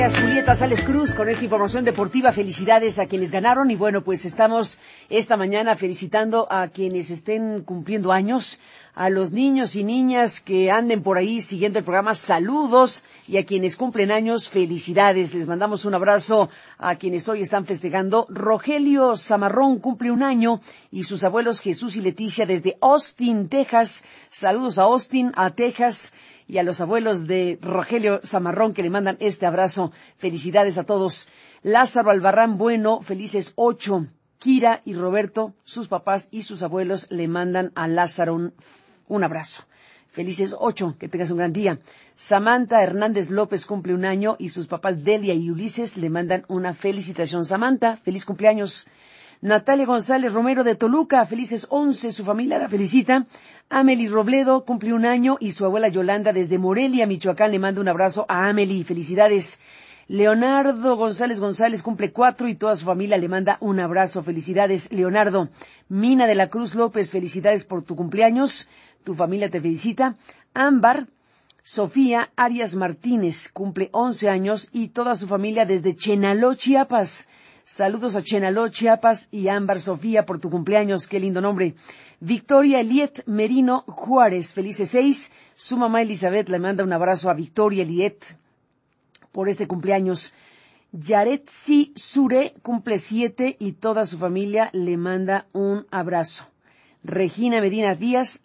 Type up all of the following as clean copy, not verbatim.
Julieta Sales Cruz con esta información deportiva. Felicidades a quienes ganaron y bueno, pues estamos esta mañana felicitando a quienes estén cumpliendo años, a los niños y niñas que anden por ahí siguiendo el programa. Saludos, y a quienes cumplen años, felicidades. Les mandamos un abrazo a quienes hoy están festejando. Rogelio Zamarrón cumple un año y sus abuelos Jesús y Leticia desde Austin, Texas. Saludos a Austin, a Texas, y a los abuelos de Rogelio Zamarrón que le mandan este abrazo. Felicidades a todos. Lázaro Albarrán Bueno, felices 8. Kira y Roberto, sus papás y sus abuelos, le mandan a Lázaro un abrazo. Felices 8, que tengas un gran día. Samantha Hernández López cumple un año y sus papás Delia y Ulises le mandan una felicitación. Samantha, feliz cumpleaños. Natalia González Romero de Toluca, felices 11, su familia la felicita. Amelie Robledo cumple un año y su abuela Yolanda desde Morelia, Michoacán, le manda un abrazo a Amelie, felicidades. Leonardo González cumple 4 y toda su familia le manda un abrazo, felicidades, Leonardo. Mina de la Cruz López, felicidades por tu cumpleaños, tu familia te felicita. Ámbar Sofía Arias Martínez cumple 11 años y toda su familia desde Chenaló, Chiapas. Saludos a Chenaló, Chiapas, y Ámbar Sofía por tu cumpleaños, qué lindo nombre. Victoria Eliet Merino Juárez, felices 6. Su mamá Elizabeth le manda un abrazo a Victoria Eliet por este cumpleaños. Yaretsi Sure cumple 7 y toda su familia le manda un abrazo. Regina Medina Díaz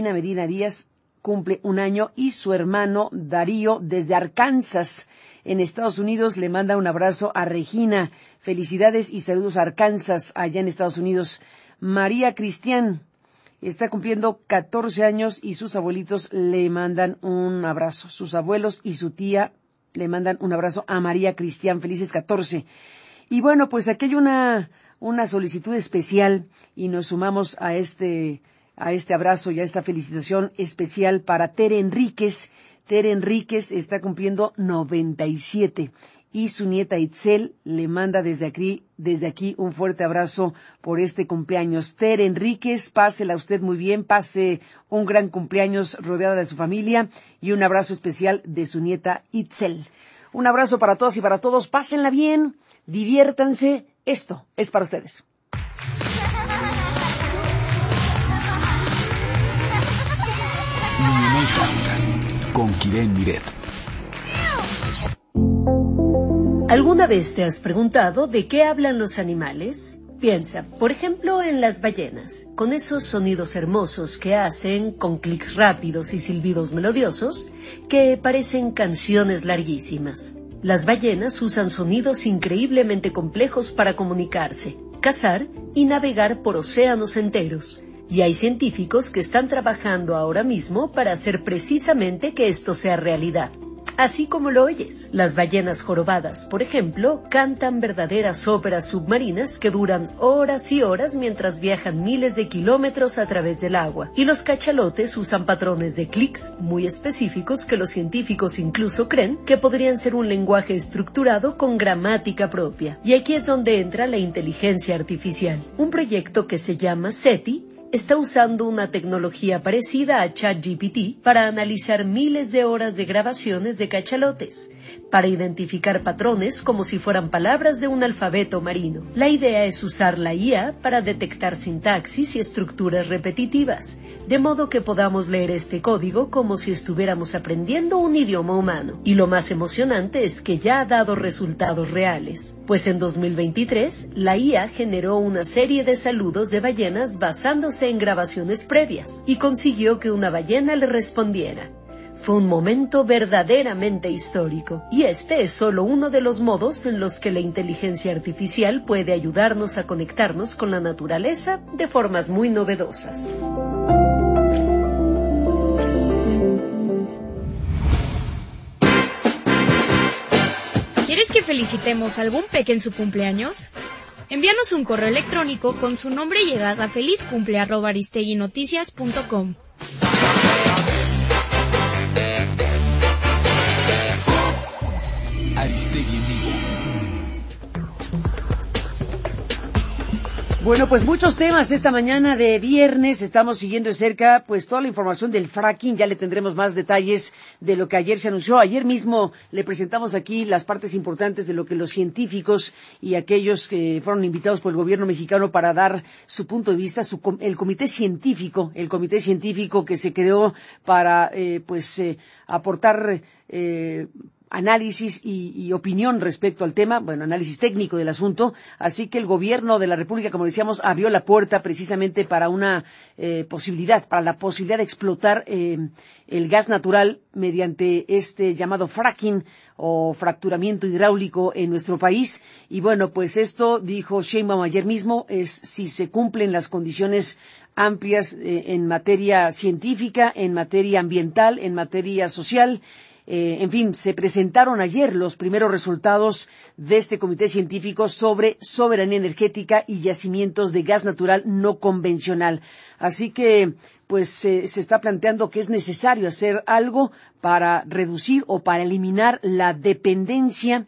cumple un año y su hermano Darío desde Arkansas, en Estados Unidos, le manda un abrazo a Regina. Felicidades y saludos a Arkansas, allá en Estados Unidos. María Cristian está cumpliendo 14 años y sus abuelitos le mandan un abrazo. Sus abuelos y su tía le mandan un abrazo a María Cristian. Felices 14. Y bueno, pues aquí hay una solicitud especial y nos sumamos a este abrazo y a esta felicitación especial para Tere Enríquez. Tere Enríquez está cumpliendo 97 y su nieta Itzel le manda desde aquí un fuerte abrazo por este cumpleaños. Tere Enríquez, pásela usted muy bien, pase un gran cumpleaños rodeada de su familia y un abrazo especial de su nieta Itzel. Un abrazo para todas y para todos, pásenla bien, diviértanse, esto es para ustedes. Con Kiren Miret. ¿Alguna vez te has preguntado de qué hablan los animales? Piensa, por ejemplo, en las ballenas, con esos sonidos hermosos que hacen, con clics rápidos y silbidos melodiosos, que parecen canciones larguísimas. Las ballenas usan sonidos increíblemente complejos para comunicarse, cazar y navegar por océanos enteros. Y hay científicos que están trabajando ahora mismo para hacer precisamente que esto sea realidad. Así como lo oyes, las ballenas jorobadas, por ejemplo, cantan verdaderas óperas submarinas que duran horas y horas mientras viajan miles de kilómetros a través del agua. Y los cachalotes usan patrones de clics muy específicos que los científicos incluso creen que podrían ser un lenguaje estructurado con gramática propia. Y aquí es donde entra la inteligencia artificial. Un proyecto que se llama SETI está usando una tecnología parecida a ChatGPT para analizar miles de horas de grabaciones de cachalotes, para identificar patrones como si fueran palabras de un alfabeto marino. La idea es usar la IA para detectar sintaxis y estructuras repetitivas, de modo que podamos leer este código como si estuviéramos aprendiendo un idioma humano. Y lo más emocionante es que ya ha dado resultados reales, pues en 2023 la IA generó una serie de saludos de ballenas basándose en grabaciones previas y consiguió que una ballena le respondiera. Fue un momento verdaderamente histórico, y este es solo uno de los modos en los que la inteligencia artificial puede ayudarnos a conectarnos con la naturaleza de formas muy novedosas. ¿Quieres que felicitemos a algún peque en su cumpleaños? Envíanos un correo electrónico con su nombre y edad a felizcumple@aristeguinoticias.com. Aristegui en vivo. Bueno, pues muchos temas esta mañana de viernes. Estamos siguiendo de cerca pues toda la información del fracking. Ya le tendremos más detalles de lo que ayer se anunció. Ayer mismo le presentamos aquí las partes importantes de lo que los científicos y aquellos que fueron invitados por el gobierno mexicano para dar su punto de vista, el comité científico que se creó para aportar análisis y opinión respecto al tema, análisis técnico del asunto. Así que el gobierno de la República, como decíamos, abrió la puerta precisamente para la posibilidad de explotar el gas natural mediante este llamado fracking o fracturamiento hidráulico en nuestro país. Y bueno, pues esto, dijo Sheinbaum ayer mismo, es si se cumplen las condiciones amplias en materia científica, en materia ambiental, en materia social. En fin, se presentaron ayer los primeros resultados de este comité científico sobre soberanía energética y yacimientos de gas natural no convencional. Así que, pues, se está planteando que es necesario hacer algo para reducir o para eliminar la dependencia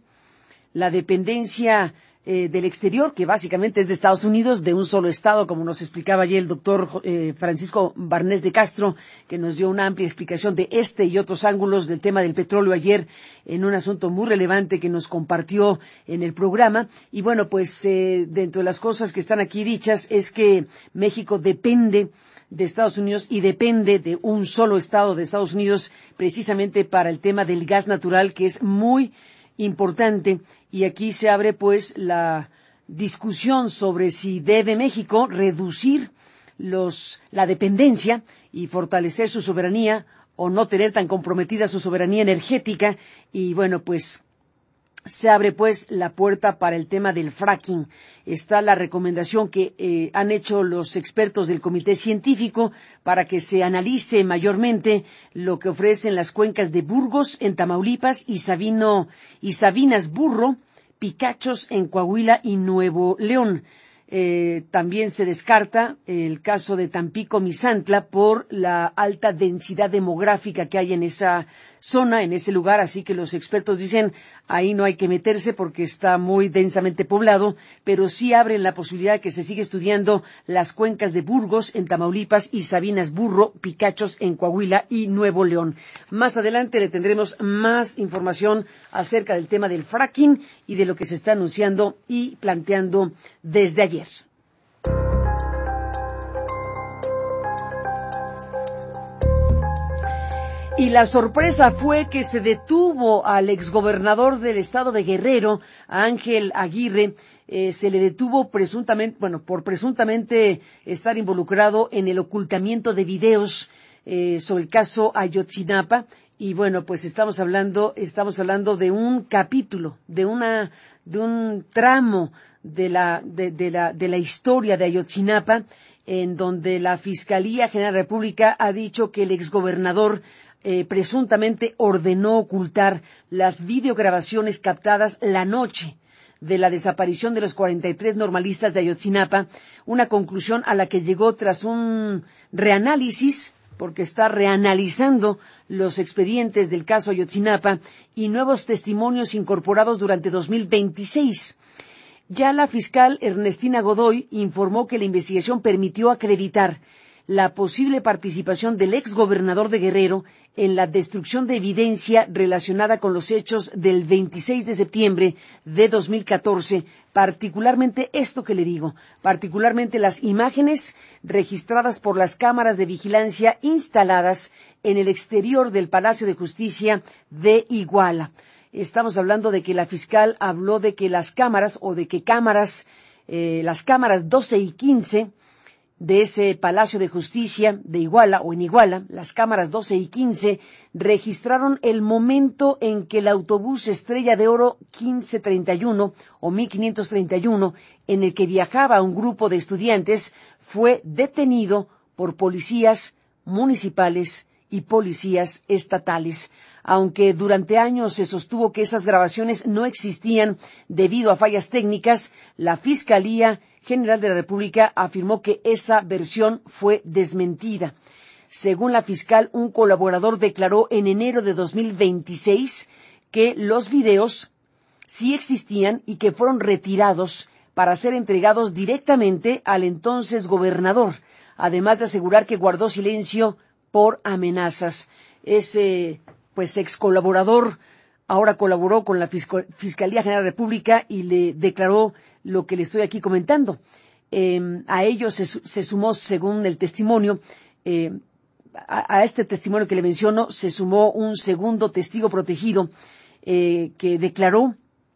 del exterior, que básicamente es de Estados Unidos, de un solo estado, como nos explicaba ayer el doctor Francisco Barnés de Castro, que nos dio una amplia explicación de este y otros ángulos del tema del petróleo ayer, en un asunto muy relevante que nos compartió en el programa. Y bueno, pues dentro de las cosas que están aquí dichas es que México depende de Estados Unidos y depende de un solo estado de Estados Unidos precisamente para el tema del gas natural, que es muy importante. Y aquí se abre pues la discusión sobre si debe México reducir la dependencia y fortalecer su soberanía o no tener tan comprometida su soberanía energética. Y bueno, pues se abre pues la puerta para el tema del fracking. Está la recomendación que han hecho los expertos del comité científico para que se analice mayormente lo que ofrecen las cuencas de Burgos en Tamaulipas y Sabinas Burro, Picachos en Coahuila y Nuevo León. También se descarta el caso de Tampico Misantla por la alta densidad demográfica que hay en esa zona, en ese lugar, así que los expertos dicen ahí no hay que meterse porque está muy densamente poblado, pero sí abren la posibilidad de que se siga estudiando las cuencas de Burgos en Tamaulipas y Sabinas Burro, Picachos en Coahuila y Nuevo León. Más adelante le tendremos más información acerca del tema del fracking y de lo que se está anunciando y planteando desde ayer. Y la sorpresa fue que se detuvo al exgobernador del estado de Guerrero, a Ángel Aguirre. Se le detuvo por presuntamente estar involucrado en el ocultamiento de videos sobre el caso Ayotzinapa. Y bueno, pues estamos hablando de un capítulo, de un tramo de la historia de Ayotzinapa, en donde la Fiscalía General de la República ha dicho que el exgobernador presuntamente ordenó ocultar las videograbaciones captadas la noche de la desaparición de los 43 normalistas de Ayotzinapa, una conclusión a la que llegó tras un reanálisis, porque está reanalizando los expedientes del caso Ayotzinapa y nuevos testimonios incorporados durante 2026. Ya la fiscal Ernestina Godoy informó que la investigación permitió acreditar la posible participación del exgobernador de Guerrero en la destrucción de evidencia relacionada con los hechos del 26 de septiembre de 2014, particularmente particularmente las imágenes registradas por las cámaras de vigilancia instaladas en el exterior del Palacio de Justicia de Iguala. Estamos hablando de que la fiscal habló de que las cámaras 12 y 15 de ese Palacio de Justicia de Iguala o en Iguala, las cámaras 12 y 15 registraron el momento en que el autobús Estrella de Oro 1531 o 1531, en el que viajaba un grupo de estudiantes, fue detenido por policías municipales y policías estatales. Aunque durante años se sostuvo que esas grabaciones no existían debido a fallas técnicas, la Fiscalía General de la República afirmó que esa versión fue desmentida. Según la fiscal, un colaborador declaró en enero de 2026 que los videos sí existían y que fueron retirados para ser entregados directamente al entonces gobernador, además de asegurar que guardó silencio por amenazas. Ese, ex colaborador ahora colaboró con la Fiscalía General de la República y le declaró lo que le estoy aquí comentando. A ello se sumó, según el testimonio, a este testimonio que le menciono, se sumó un segundo testigo protegido que declaró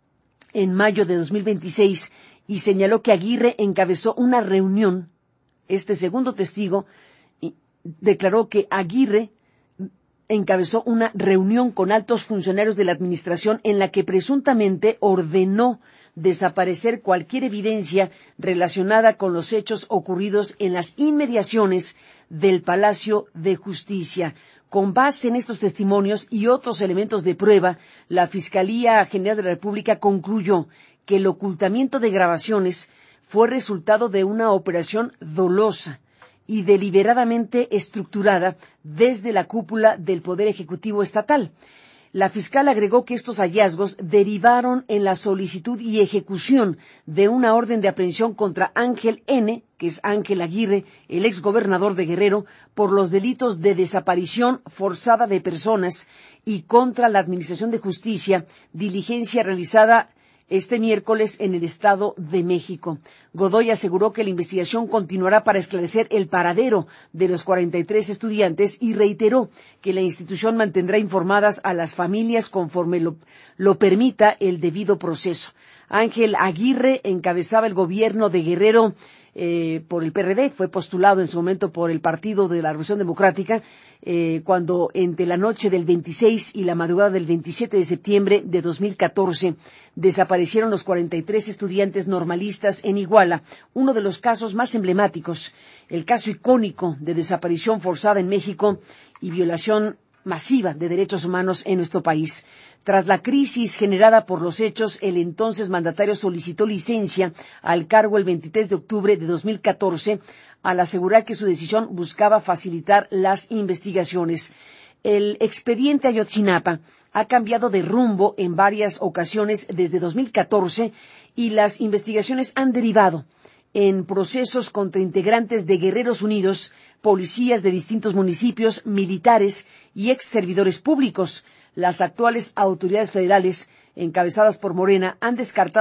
en mayo de 2026 y señaló que Aguirre encabezó una reunión. Este segundo testigo declaró que Aguirre encabezó una reunión con altos funcionarios de la administración en la que presuntamente ordenó desaparecer cualquier evidencia relacionada con los hechos ocurridos en las inmediaciones del Palacio de Justicia. Con base en estos testimonios y otros elementos de prueba, la Fiscalía General de la República concluyó que el ocultamiento de grabaciones fue resultado de una operación dolosa y deliberadamente estructurada desde la cúpula del Poder Ejecutivo Estatal. La fiscal agregó que estos hallazgos derivaron en la solicitud y ejecución de una orden de aprehensión contra Ángel N., que es Ángel Aguirre, el exgobernador de Guerrero, por los delitos de desaparición forzada de personas y contra la Administración de Justicia, diligencia realizada este miércoles en el Estado de México. Godoy aseguró que la investigación continuará para esclarecer el paradero de los 43 estudiantes y reiteró que la institución mantendrá informadas a las familias conforme lo permita el debido proceso. Ángel Aguirre encabezaba el gobierno de Guerrero por el PRD, fue postulado en su momento por el Partido de la Revolución Democrática, cuando entre la noche del 26 y la madrugada del 27 de septiembre de 2014 desaparecieron los 43 estudiantes normalistas en Iguala, uno de los casos más emblemáticos, el caso icónico de desaparición forzada en México y violación masiva de derechos humanos en nuestro país. Tras la crisis generada por los hechos, el entonces mandatario solicitó licencia al cargo el 23 de octubre de 2014 al asegurar que su decisión buscaba facilitar las investigaciones. El expediente Ayotzinapa ha cambiado de rumbo en varias ocasiones desde 2014 y las investigaciones han derivado en procesos contra integrantes de Guerreros Unidos, policías de distintos municipios, militares y ex servidores públicos. Las actuales autoridades federales, encabezadas por Morena, han descartado